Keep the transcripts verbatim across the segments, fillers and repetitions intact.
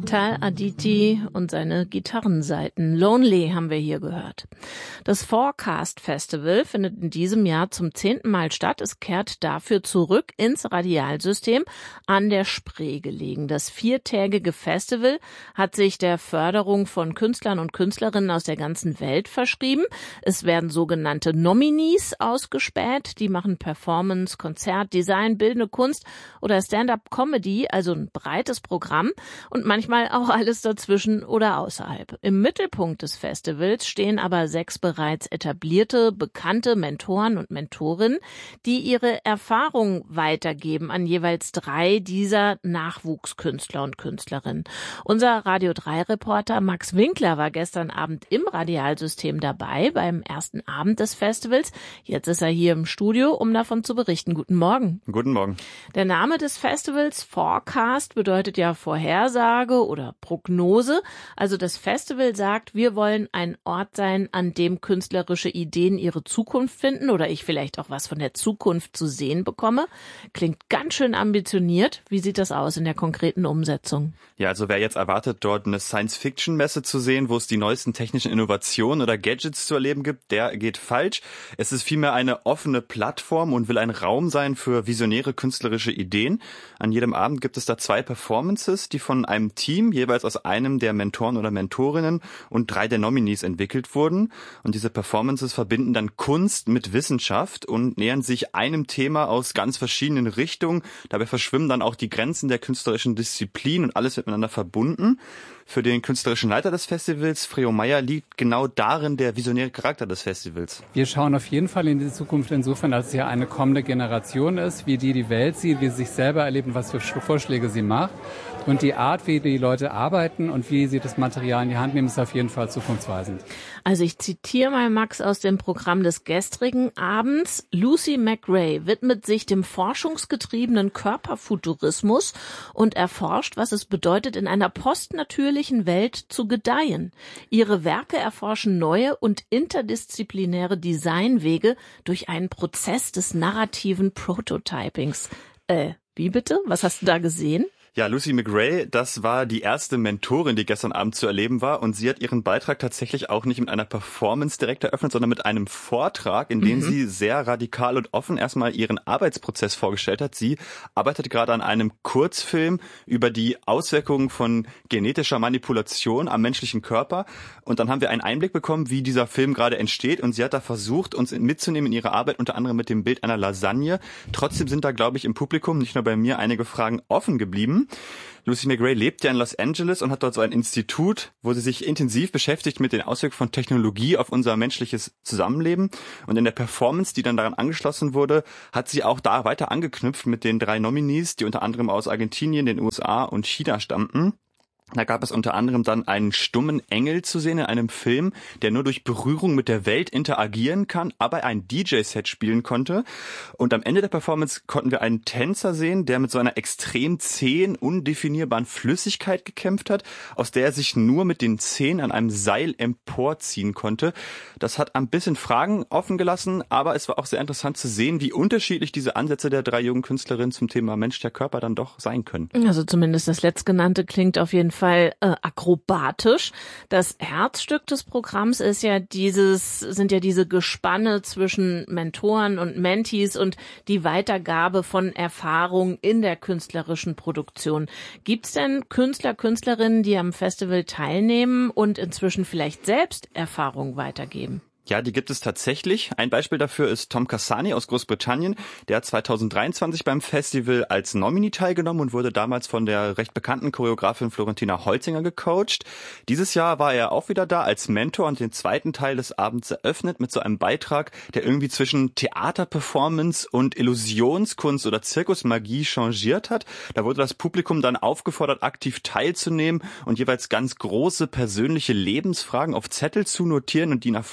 Tal Aditi und seine Gitarrenseiten. Lonely haben wir hier gehört. Das Forecast Festival findet in diesem Jahr zum zehnten Mal statt. Es kehrt dafür zurück ins Radialsystem an der Spree gelegen. Das viertägige Festival hat sich der Förderung von Künstlern und Künstlerinnen aus der ganzen Welt verschrieben. Es werden sogenannte Nominees ausgespäht. Die machen Performance, Konzert, Design, bildende Kunst oder Stand-up-Comedy, also ein breites Programm und manchmal auch alles dazwischen oder außerhalb. Im Mittelpunkt des Festivals stehen aber sechs bereits etablierte, bekannte Mentoren und Mentorinnen, die ihre Erfahrung weitergeben an jeweils drei dieser Nachwuchskünstler und Künstlerinnen. Unser Radio drei Reporter Max Winkler war gestern Abend im Radialsystem dabei beim ersten Abend des Festivals. Jetzt ist er hier im Studio, um davon zu berichten. Guten Morgen. Guten Morgen. Der Name des Festivals, Forecast, bedeutet ja Vorhersage oder Prognose. Also das Festival sagt, wir wollen ein Ort sein, an dem künstlerische Ideen ihre Zukunft finden oder ich vielleicht auch was von der Zukunft zu sehen bekomme. Klingt ganz schön ambitioniert. Wie sieht das aus in der konkreten Umsetzung? Ja, also wer jetzt erwartet, dort eine Science-Fiction-Messe zu sehen, wo es die neuesten technischen Innovationen oder Gadgets zu erleben gibt, der geht falsch. Es ist vielmehr eine offene Plattform und will ein Raum sein für visionäre künstlerische Ideen. An jedem Abend gibt es da zwei Performances, die von einem Team, jeweils aus einem der Mentoren oder Mentorinnen und drei der Nominees entwickelt wurden. Und diese Performances verbinden dann Kunst mit Wissenschaft und nähern sich einem Thema aus ganz verschiedenen Richtungen. Dabei verschwimmen dann auch die Grenzen der künstlerischen Disziplin und alles wird miteinander verbunden. Für den künstlerischen Leiter des Festivals, Freo Meyer, liegt genau darin der visionäre Charakter des Festivals. Wir schauen auf jeden Fall in die Zukunft insofern, dass es ja eine kommende Generation ist, wie die die Welt sieht, wie sie sich selber erleben, was für Vorschläge sie macht. Und die Art, wie die Leute arbeiten und wie sie das Material in die Hand nehmen, ist auf jeden Fall zukunftsweisend. Also ich zitiere mal Max aus dem Programm des gestrigen Abends. Lucy McRae widmet sich dem forschungsgetriebenen Körperfuturismus und erforscht, was es bedeutet, in einer postnatürlichen Welt zu gedeihen. Ihre Werke erforschen neue und interdisziplinäre Designwege durch einen Prozess des narrativen Prototypings. Äh, wie bitte? Was hast du da gesehen? Ja, Lucy McRae, das war die erste Mentorin, die gestern Abend zu erleben war. Und sie hat ihren Beitrag tatsächlich auch nicht mit einer Performance direkt eröffnet, sondern mit einem Vortrag, in dem mhm. sie sehr radikal und offen erstmal ihren Arbeitsprozess vorgestellt hat. Sie arbeitet gerade an einem Kurzfilm über die Auswirkungen von genetischer Manipulation am menschlichen Körper. Und dann haben wir einen Einblick bekommen, wie dieser Film gerade entsteht. Und sie hat da versucht, uns mitzunehmen in ihre Arbeit, unter anderem mit dem Bild einer Lasagne. Trotzdem sind da, glaube ich, im Publikum, nicht nur bei mir, einige Fragen offen geblieben. Lucy McRae lebt ja in Los Angeles und hat dort so ein Institut, wo sie sich intensiv beschäftigt mit den Auswirkungen von Technologie auf unser menschliches Zusammenleben. Und in der Performance, die dann daran angeschlossen wurde, hat sie auch da weiter angeknüpft mit den drei Nominees, die unter anderem aus Argentinien, den U S A und China stammten. Da gab es unter anderem dann einen stummen Engel zu sehen in einem Film, der nur durch Berührung mit der Welt interagieren kann, aber ein D J-Set spielen konnte. Und am Ende der Performance konnten wir einen Tänzer sehen, der mit so einer extrem zähen, undefinierbaren Flüssigkeit gekämpft hat, aus der er sich nur mit den Zehen an einem Seil emporziehen konnte. Das hat ein bisschen Fragen offen gelassen, aber es war auch sehr interessant zu sehen, wie unterschiedlich diese Ansätze der drei jungen Künstlerinnen zum Thema menschlicher Körper dann doch sein können. Also zumindest das Letztgenannte klingt auf jeden Fall Fall äh, akrobatisch. Das Herzstück des Programms ist ja dieses, sind ja diese Gespanne zwischen Mentoren und Mentees und die Weitergabe von Erfahrung in der künstlerischen Produktion. Gibt es denn Künstler, Künstlerinnen, die am Festival teilnehmen und inzwischen vielleicht selbst Erfahrung weitergeben? Ja, die gibt es tatsächlich. Ein Beispiel dafür ist Tom Cassani aus Großbritannien. Der hat zwanzig dreiundzwanzig beim Festival als Nominee teilgenommen und wurde damals von der recht bekannten Choreografin Florentina Holzinger gecoacht. Dieses Jahr war er auch wieder da als Mentor und den zweiten Teil des Abends eröffnet mit so einem Beitrag, der irgendwie zwischen Theaterperformance und Illusionskunst oder Zirkusmagie changiert hat. Da wurde das Publikum dann aufgefordert, aktiv teilzunehmen und jeweils ganz große persönliche Lebensfragen auf Zettel zu notieren und die nach vorne zu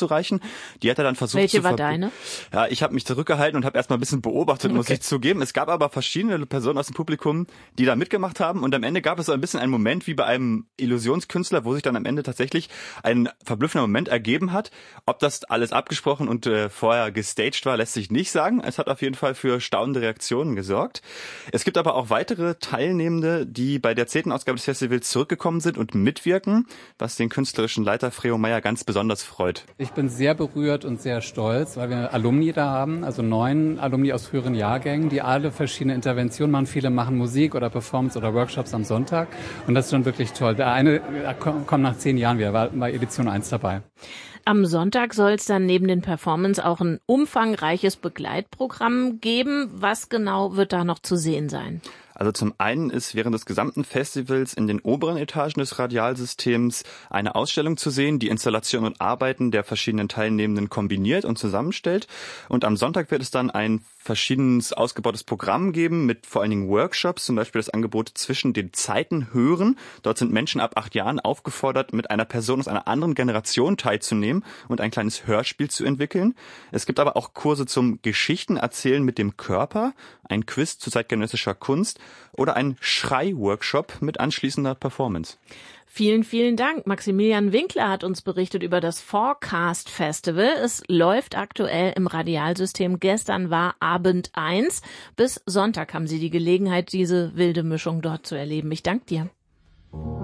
einzureichen. Die hat er dann versucht Welche zu war verbi- deine? Ja, ich habe mich zurückgehalten und habe erstmal ein bisschen beobachtet, muss Okay. ich zugeben. Es gab aber verschiedene Personen aus dem Publikum, die da mitgemacht haben und am Ende gab es so ein bisschen einen Moment wie bei einem Illusionskünstler, wo sich dann am Ende tatsächlich ein verblüffender Moment ergeben hat. Ob das alles abgesprochen und äh, vorher gestaged war, lässt sich nicht sagen. Es hat auf jeden Fall für staunende Reaktionen gesorgt. Es gibt aber auch weitere Teilnehmende, die bei der zehnten Ausgabe des Festivals zurückgekommen sind und mitwirken, was den künstlerischen Leiter Freo Meyer ganz besonders freut. Ich bin sehr berührt und sehr stolz, weil wir Alumni da haben, also neun Alumni aus früheren Jahrgängen, die alle verschiedene Interventionen machen. Viele machen Musik oder Performance oder Workshops am Sonntag und das ist schon wirklich toll. Der eine kommt nach zehn Jahren wieder, war bei Edition eins dabei. Am Sonntag soll es dann neben den Performance auch ein umfangreiches Begleitprogramm geben. Was genau wird da noch zu sehen sein? Also zum einen ist während des gesamten Festivals in den oberen Etagen des Radialsystems eine Ausstellung zu sehen, die Installationen und Arbeiten der verschiedenen Teilnehmenden kombiniert und zusammenstellt. Und am Sonntag wird es dann ein verschiedenes ausgebautes Programm geben mit vor allen Dingen Workshops, zum Beispiel das Angebot zwischen den Zeiten hören. Dort sind Menschen ab acht Jahren aufgefordert, mit einer Person aus einer anderen Generation teilzunehmen und ein kleines Hörspiel zu entwickeln. Es gibt aber auch Kurse zum Geschichten erzählen mit dem Körper, ein Quiz zu zeitgenössischer Kunst oder ein Schrei-Workshop mit anschließender Performance. Vielen, vielen Dank. Maximilian Winkler hat uns berichtet über das Forecast Festival. Es läuft aktuell im Radialsystem. Gestern war Abend eins. Bis Sonntag haben Sie die Gelegenheit, diese wilde Mischung dort zu erleben. Ich danke dir.